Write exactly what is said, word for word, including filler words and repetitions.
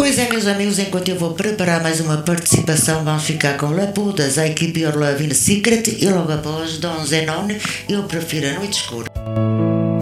Pois é, meus amigos, enquanto eu vou preparar mais uma participação, vamos ficar com Lapudas, a equipe Your Love in Secret e logo após Don Zenone, Eu Prefiro a Noite Escura.